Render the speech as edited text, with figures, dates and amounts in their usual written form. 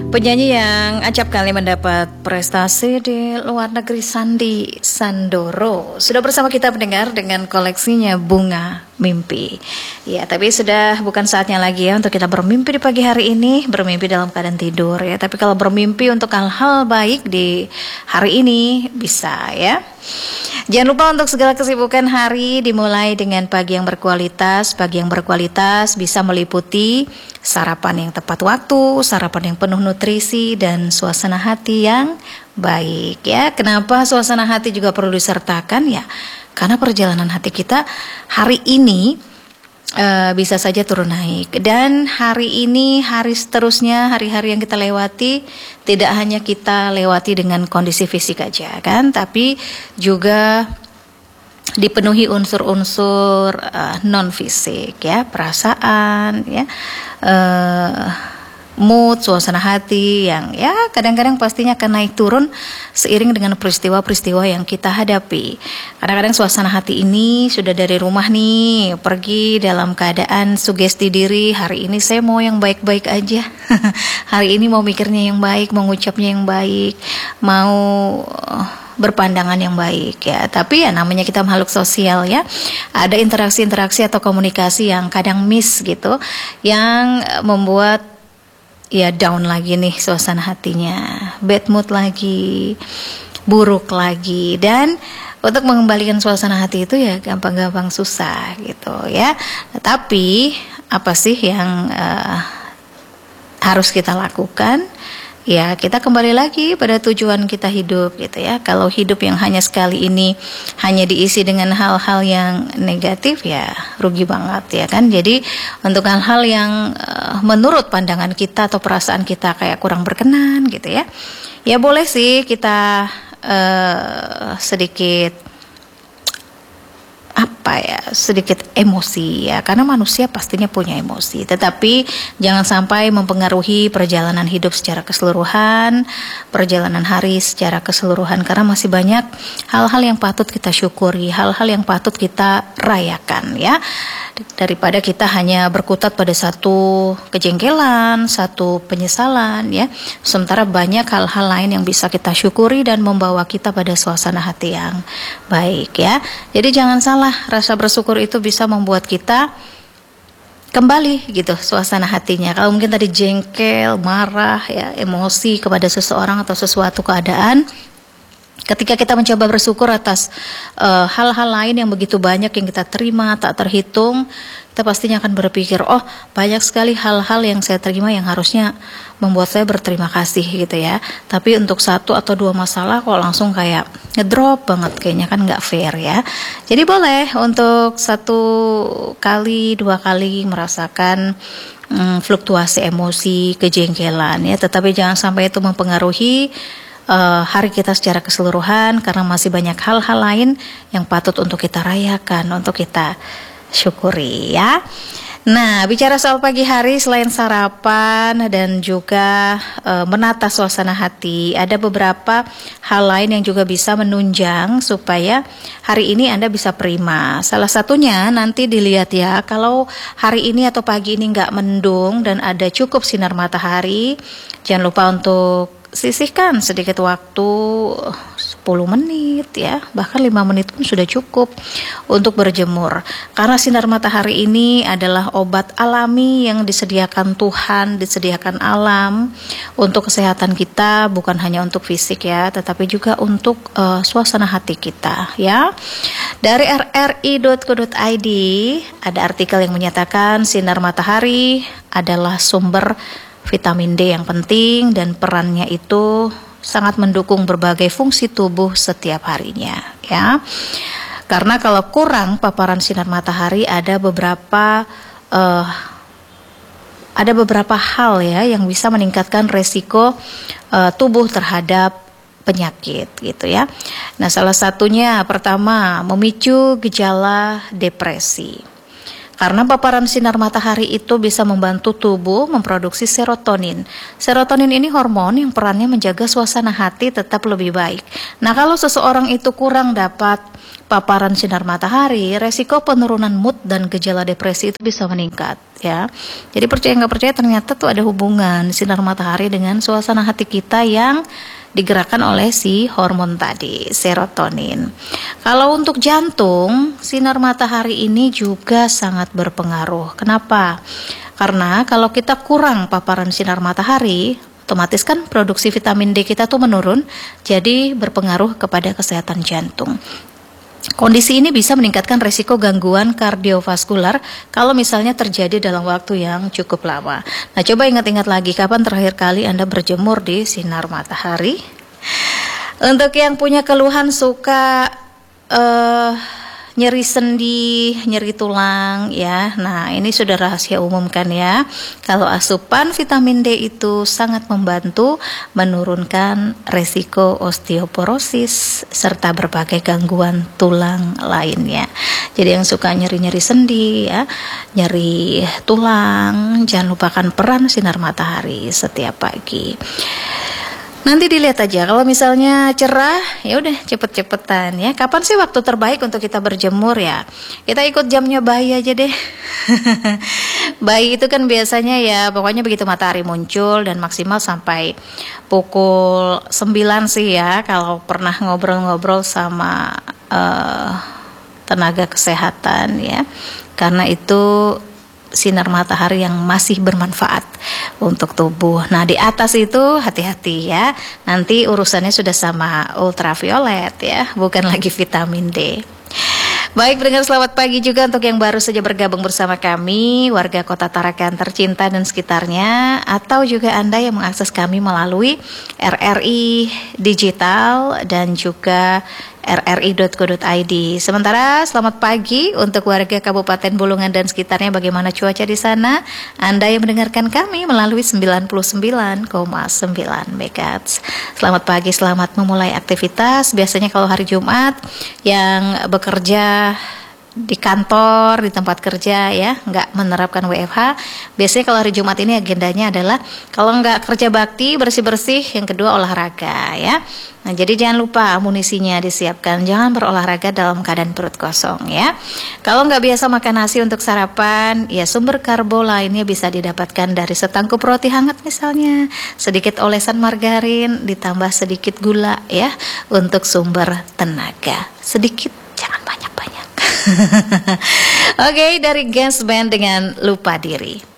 Penyanyi yang acap kali mendapat prestasi di luar negeri, Sandi Sandoro, sudah bersama kita pendengar dengan koleksinya Bunga Mimpi. Ya, tapi sudah bukan saatnya lagi ya untuk kita bermimpi di pagi hari ini, bermimpi dalam keadaan tidur ya. Tapi kalau bermimpi untuk hal-hal baik di hari ini bisa ya. Jangan lupa untuk segala kesibukan hari dimulai dengan pagi yang berkualitas. Pagi yang berkualitas bisa meliputi sarapan yang tepat waktu, sarapan yang penuh nutrisi, dan suasana hati yang baik ya. Kenapa suasana hati juga perlu disertakan ya? Karena perjalanan hati kita hari ini bisa saja turun naik, dan hari ini, hari seterusnya, hari-hari yang kita lewati tidak hanya kita lewati dengan kondisi fisik aja kan, tapi juga dipenuhi unsur-unsur non fisik ya, perasaan ya, mood, suasana hati yang ya kadang-kadang pastinya akan naik turun seiring dengan peristiwa-peristiwa yang kita hadapi. Kadang-kadang suasana hati ini sudah dari rumah nih, pergi dalam keadaan sugesti diri, hari ini saya mau yang baik-baik aja. Hari ini mau mikirnya yang baik, mau ngucapnya yang baik, mau berpandangan yang baik ya. Tapi ya namanya kita makhluk sosial ya, ada interaksi-interaksi atau komunikasi yang kadang miss gitu, yang membuat ya down lagi nih suasana hatinya, bad mood lagi, buruk lagi. Dan untuk mengembalikan suasana hati itu ya gampang-gampang susah gitu ya. Tapi apa sih yang harus kita lakukan? Ya, kita kembali lagi pada tujuan kita hidup gitu ya. Kalau hidup yang hanya sekali ini hanya diisi dengan hal-hal yang negatif ya rugi banget ya kan. Jadi untuk hal-hal yang menurut pandangan kita atau perasaan kita kayak kurang berkenan gitu ya, ya boleh sih kita sedikit emosi ya, karena manusia pastinya punya emosi, tetapi jangan sampai mempengaruhi perjalanan hidup secara keseluruhan, perjalanan hari secara keseluruhan, karena masih banyak hal-hal yang patut kita syukuri, hal-hal yang patut kita rayakan ya, daripada kita hanya berkutat pada satu kejengkelan, satu penyesalan ya, sementara banyak hal-hal lain yang bisa kita syukuri dan membawa kita pada suasana hati yang baik ya. Jadi jangan salah, rasa bersyukur itu bisa membuat kita kembali gitu suasana hatinya. Kalau mungkin tadi jengkel, marah ya, emosi kepada seseorang atau sesuatu keadaan, ketika kita mencoba bersyukur atas hal-hal lain yang begitu banyak yang kita terima tak terhitung, kita pastinya akan berpikir, oh banyak sekali hal-hal yang saya terima yang harusnya membuat saya berterima kasih gitu ya. Tapi untuk satu atau dua masalah kok langsung kayak ngedrop banget, kayaknya kan nggak fair ya. Jadi boleh untuk satu kali, dua kali merasakan fluktuasi emosi, kejengkelan ya, tetapi jangan sampai itu mempengaruhi hari kita secara keseluruhan, karena masih banyak hal-hal lain yang patut untuk kita rayakan, untuk kita syukuri ya. Nah, bicara soal pagi hari, selain sarapan dan juga menata suasana hati, ada beberapa hal lain yang juga bisa menunjang supaya hari ini Anda bisa prima. Salah satunya nanti dilihat ya, kalau hari ini atau pagi ini nggak mendung dan ada cukup sinar matahari, jangan lupa untuk sisihkan sedikit waktu, 10 menit ya, bahkan 5 menit pun sudah cukup untuk berjemur. Karena sinar matahari ini adalah obat alami yang disediakan Tuhan, disediakan alam untuk kesehatan kita, bukan hanya untuk fisik ya, tetapi juga untuk suasana hati kita ya. Dari rri.co.id ada artikel yang menyatakan sinar matahari adalah sumber vitamin D yang penting, dan perannya itu sangat mendukung berbagai fungsi tubuh setiap harinya ya. Karena kalau kurang paparan sinar matahari ada beberapa hal ya yang bisa meningkatkan resiko tubuh terhadap penyakit gitu ya. Nah, salah satunya pertama memicu gejala depresi. Karena paparan sinar matahari itu bisa membantu tubuh memproduksi serotonin. Serotonin ini hormon yang perannya menjaga suasana hati tetap lebih baik. Nah, kalau seseorang itu kurang dapat paparan sinar matahari, resiko penurunan mood dan gejala depresi itu bisa meningkat ya. Jadi percaya nggak percaya ternyata tuh ada hubungan sinar matahari dengan suasana hati kita yang digerakkan oleh si hormon tadi, serotonin. Kalau untuk jantung, sinar matahari ini juga sangat berpengaruh. Kenapa? Karena kalau kita kurang paparan sinar matahari, otomatis kan produksi vitamin D kita tuh menurun, jadi berpengaruh kepada kesehatan jantung. Kondisi ini bisa meningkatkan risiko gangguan kardiovaskular kalau misalnya terjadi dalam waktu yang cukup lama. Nah, coba ingat-ingat lagi kapan terakhir kali Anda berjemur di sinar matahari. Untuk yang punya keluhan suka nyeri sendi, nyeri tulang ya. Nah, ini sudah rahasia umum kan ya. Kalau asupan vitamin D itu sangat membantu menurunkan resiko osteoporosis serta berbagai gangguan tulang lainnya. Jadi yang suka nyeri-nyeri sendi ya, nyeri tulang, jangan lupakan peran sinar matahari setiap pagi. Nanti dilihat aja, kalau misalnya cerah, ya udah cepet-cepetan ya. Kapan sih waktu terbaik untuk kita berjemur ya? Kita ikut jamnya bayi aja deh. Bayi itu kan biasanya ya, pokoknya begitu matahari muncul dan maksimal sampai pukul 9 sih ya. Kalau pernah ngobrol-ngobrol sama tenaga kesehatan ya. Karena itu sinar matahari yang masih bermanfaat untuk tubuh. Nah, di atas itu hati-hati ya. Nanti urusannya sudah sama ultraviolet ya, bukan lagi vitamin D. Baik, pendengar selamat pagi juga untuk yang baru saja bergabung bersama kami, warga Kota Tarakan tercinta dan sekitarnya, atau juga Anda yang mengakses kami melalui RRI Digital dan juga rri.co.id. Sementara selamat pagi untuk warga Kabupaten Bulungan dan sekitarnya, bagaimana cuaca di sana? Anda yang mendengarkan kami melalui 99,9 MHz. Selamat pagi, selamat memulai aktivitas. Biasanya kalau hari Jumat yang bekerja di kantor, di tempat kerja ya, nggak menerapkan WFH, biasanya kalau hari Jumat ini agendanya adalah kalau nggak kerja bakti, bersih-bersih, yang kedua olahraga ya. Nah, jadi jangan lupa amunisinya disiapkan, jangan berolahraga dalam keadaan perut kosong ya. Kalau nggak biasa makan nasi untuk sarapan, ya sumber karbo lainnya bisa didapatkan dari setangkup roti hangat misalnya, sedikit olesan margarin, ditambah sedikit gula ya, untuk sumber tenaga. Sedikit, jangan banyak-banyak. Oke, dari Gens Band dengan Lupa Diri.